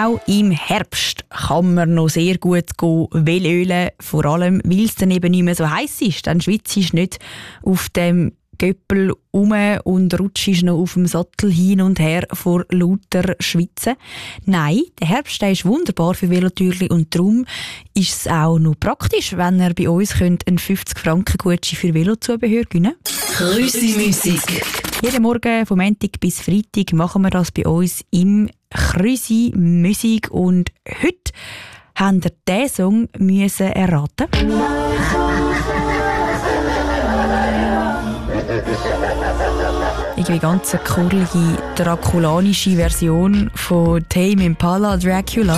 Auch im Herbst kann man noch sehr gut Velölen, vor allem weil es dann eben nicht mehr so heiß ist. Dann schwitzt du nicht auf dem Göppel rum und rutschst noch auf dem Sattel hin und her vor lauter Schwitzen. Nein, der Herbst der ist wunderbar für Velotürli und darum ist es auch noch praktisch, wenn ihr bei uns einen 50-Franken-Gutschein für Velozubehör gewinnen könnt. Krüsi-Musik. Jeden Morgen vom Montag bis Freitag machen wir das bei uns im Krüsi-Musik und heute habt ihr diesen Song müssen erraten. Irgendwie ganz eine kurlige, drakulanische Version von Tame Impala Dracula.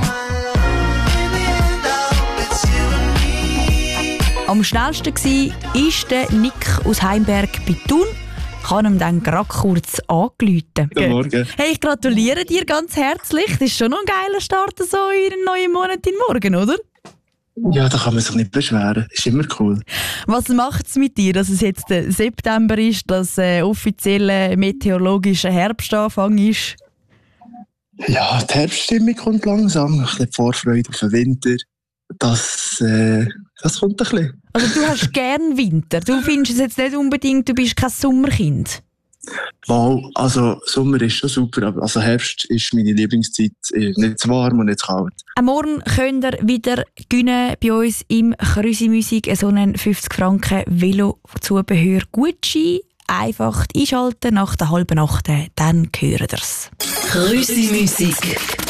Am schnellsten war der Nick aus Heimberg bei Thun. Ich habe ihm dann gerade kurz angerufen. Guten Morgen. Hey, ich gratuliere dir ganz herzlich. Das ist schon noch ein geiler Start so in einen neuen Monat in Morgen, oder? Ja, da kann man sich nicht beschweren. Ist immer cool. Was macht es mit dir, dass es jetzt September ist, dass offizielle meteorologischer Herbstanfang ist? Ja, die Herbststimmung kommt langsam. Ein bisschen die Vorfreude auf den Winter. Das kommt ein bisschen. Also du hast gern Winter. Du findest es jetzt nicht unbedingt, du bist kein Sommerkind. Wow, also Sommer ist schon super, aber also Herbst ist meine Lieblingszeit. Nicht zu warm und nicht zu kalt. Am Morgen könnt ihr wieder gewinnen bei uns im Krüsi-Musik so einen 50 Franken Velo-Zubehör Gutschein. Einfach einschalten nach der 7:30, dann hören ihr es. Krüsi-Musik.